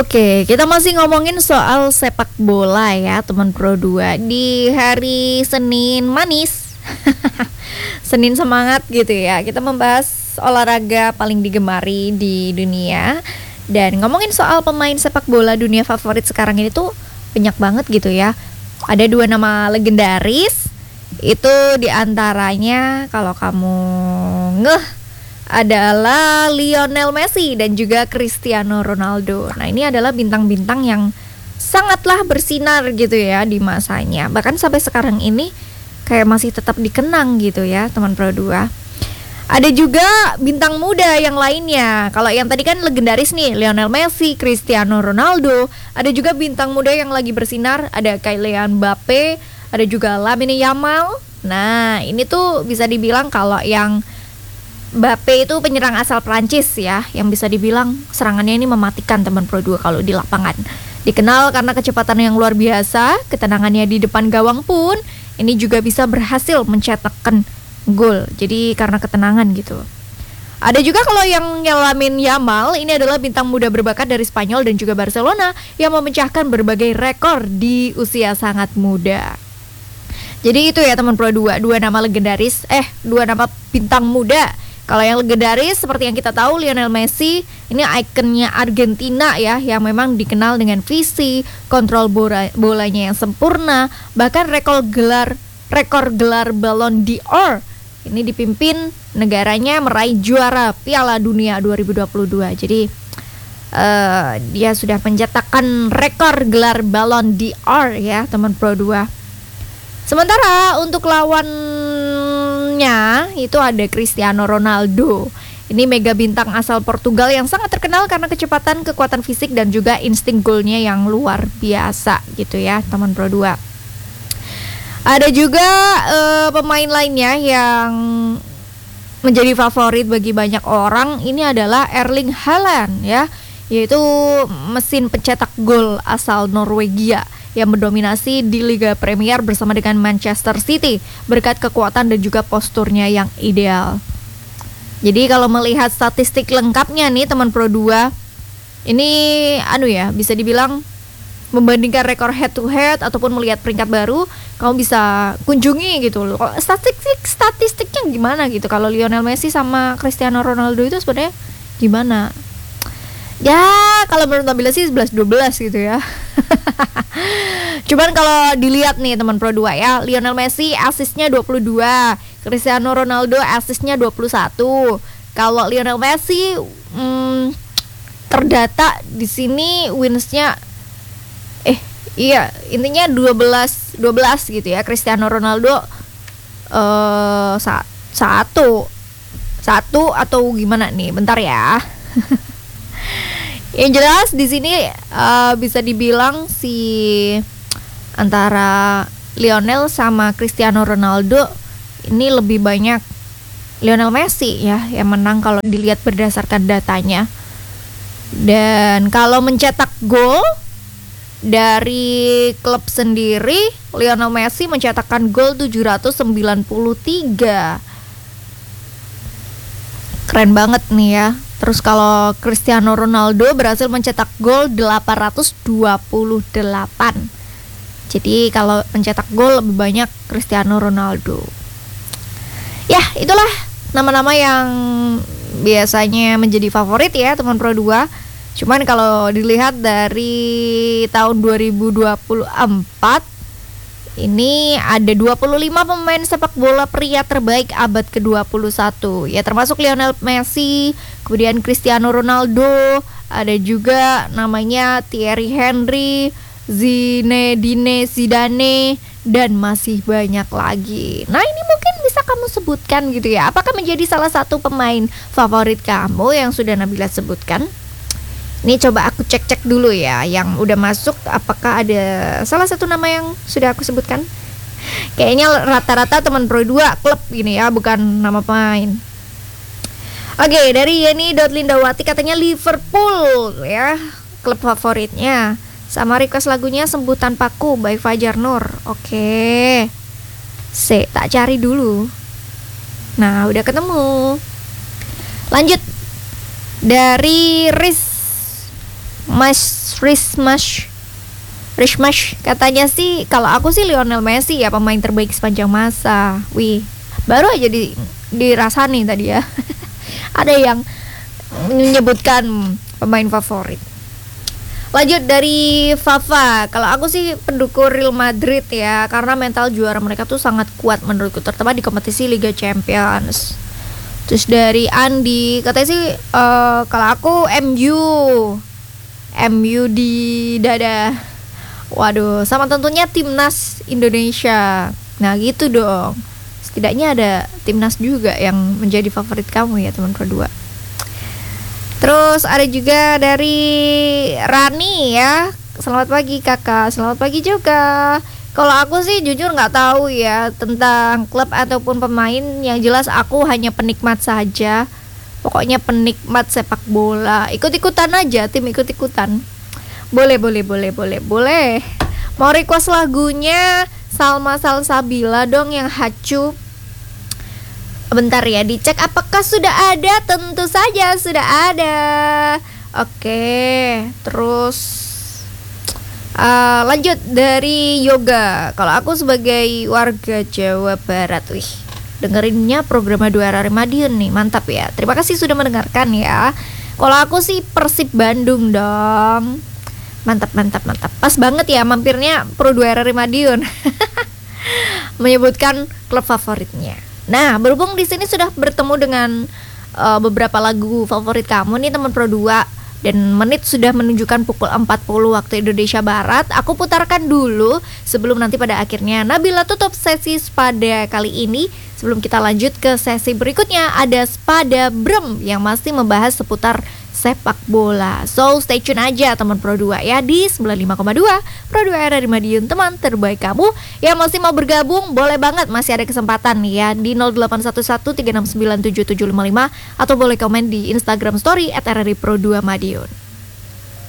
Oke, kita masih ngomongin soal sepak bola ya, teman Pro 2 di hari Senin manis. Senin semangat gitu ya. Kita membahas olahraga paling digemari di dunia dan ngomongin soal pemain sepak bola dunia favorit sekarang ini tuh banyak banget gitu ya. Ada dua nama legendaris. Itu diantaranya kalau kamu ngeh adalah Lionel Messi dan juga Cristiano Ronaldo. Nah, ini adalah bintang-bintang yang sangatlah bersinar gitu ya di masanya. Bahkan sampai sekarang ini kayak masih tetap dikenang gitu ya, teman Pro 2. Ada juga bintang muda yang lainnya. Kalau yang tadi kan legendaris nih, Lionel Messi, Cristiano Ronaldo. Ada juga bintang muda yang lagi bersinar, ada Kylian Mbappe, ada juga Lamine Yamal. Nah, ini tuh bisa dibilang kalau yang Mbappe itu penyerang asal Prancis ya, yang bisa dibilang serangannya ini mematikan, teman Pro 2 kalau di lapangan. Dikenal karena kecepatan yang luar biasa, ketenangannya di depan gawang pun ini juga bisa berhasil mencetakkan gol. Jadi karena ketenangan gitu. Ada juga kalau yang Lamine Yamal, ini adalah bintang muda berbakat dari Spanyol dan juga Barcelona yang memecahkan berbagai rekor di usia sangat muda. Jadi itu ya teman Pro 2, dua nama bintang muda. Kalau yang legendaris seperti yang kita tahu, Lionel Messi ini ikonnya Argentina ya, yang memang dikenal dengan visi, kontrol bolanya yang sempurna, bahkan rekor gelar Ballon d'Or ini dipimpin negaranya meraih juara Piala Dunia 2022. Jadi dia sudah mencetakkan rekor gelar Ballon d'Or ya, teman Pro 2. Sementara untuk lawannya itu ada Cristiano Ronaldo. Ini mega bintang asal Portugal yang sangat terkenal karena kecepatan, kekuatan fisik dan juga insting golnya yang luar biasa gitu ya, teman Pro 2. Ada juga pemain lainnya yang menjadi favorit bagi banyak orang. Ini adalah Erling Haaland ya, yaitu mesin pencetak gol asal Norwegia yang mendominasi di Liga Premier bersama dengan Manchester City berkat kekuatan dan juga posturnya yang ideal. Jadi kalau melihat statistik lengkapnya nih teman Pro 2, ini bisa dibilang membandingkan rekor head to head ataupun melihat peringkat baru, kamu bisa kunjungi gitu loh. Statistiknya gimana gitu kalau Lionel Messi sama Cristiano Ronaldo itu sebenarnya gimana? Ya, kalau menurut Nabila sih 11-12 gitu ya. Cuman kalau dilihat nih teman Pro 2 ya, Lionel Messi asisnya 22, Cristiano Ronaldo asisnya 21. Kalau Lionel Messi terdata di sini winsnya intinya 12 gitu ya. Cristiano Ronaldo satu atau gimana nih? Bentar ya. Yang jelas di sini bisa dibilang antara Lionel sama Cristiano Ronaldo ini lebih banyak Lionel Messi ya yang menang kalau dilihat berdasarkan datanya. Dan kalau mencetak gol dari klub sendiri, Lionel Messi mencetakkan gol 793. Keren banget nih ya. Terus kalau Cristiano Ronaldo berhasil mencetak gol 828. Jadi kalau mencetak gol lebih banyak Cristiano Ronaldo. Ya, itulah nama-nama yang biasanya menjadi favorit ya teman Pro 2. Cuman kalau dilihat dari tahun 2024 ini ada 25 pemain sepak bola pria terbaik abad ke-21 ya, termasuk Lionel Messi, kemudian Cristiano Ronaldo, ada juga namanya Thierry Henry, Zinedine Zidane, dan masih banyak lagi. Nah, ini mungkin bisa kamu sebutkan gitu ya, apakah menjadi salah satu pemain favorit kamu yang sudah Nabila sebutkan? Ini coba aku cek dulu ya yang udah masuk, apakah ada salah satu nama yang sudah aku sebutkan. Kayaknya rata-rata teman Pro 2 klub gini ya, bukan nama pemain. Oke, dari Yeni.Lindawati katanya Liverpool ya klub favoritnya. Sama request lagunya Sembutan Paku by Fajar Nur. Oke, tak cari dulu. Nah, udah ketemu. Lanjut dari Riz Mas Rishmash katanya sih, kalau aku sih Lionel Messi ya, pemain terbaik sepanjang masa. Wih, baru aja dirasani tadi ya. Ada yang menyebutkan pemain favorit. Lanjut dari Fafa, kalau aku sih pendukung Real Madrid ya, karena mental juara mereka tuh sangat kuat menurutku, terutama di kompetisi Liga Champions. Terus dari Andi, katanya sih kalau aku MU di dada. Waduh, sama tentunya timnas Indonesia. Nah gitu dong. Setidaknya ada timnas juga yang menjadi favorit kamu ya teman berdua. Terus ada juga dari Rani ya. Selamat pagi kakak, selamat pagi juga. Kalau aku sih jujur nggak tahu ya tentang klub ataupun pemain. Yang jelas aku hanya penikmat saja. Pokoknya penikmat sepak bola. Ikut-ikutan aja, tim ikut-ikutan. Boleh. Mau request lagunya Salma Salsabila dong yang hacu. Bentar ya, dicek apakah sudah ada. Tentu saja sudah ada. Oke, terus lanjut dari Yoga. Kalau aku sebagai warga Jawa Barat, dengerinnya program Dua Hari Madiun nih, mantap ya. Terima kasih sudah mendengarkan ya. Kalau aku sih Persib Bandung dong. Mantap. Pas banget ya mampirnya Pro 2 RRI Madiun. Menyebutkan klub favoritnya. Nah, berhubung di sini sudah bertemu dengan beberapa lagu favorit kamu nih teman Pro 2, dan menit sudah menunjukkan pukul 40 waktu Indonesia Barat. Aku putarkan dulu sebelum nanti pada akhirnya Nabila tutup sesi Spada kali ini. Sebelum kita lanjut ke sesi berikutnya, ada Spada Brem yang masih membahas seputar sepak bola. So stay tune aja teman Pro 2 ya di 95,2 Pro 2 RRI Madiun, teman terbaik kamu. Yang masih mau bergabung boleh banget, masih ada kesempatan ya di 0811 3697755 atau boleh komen di Instagram story @RRI Pro 2 Madiun.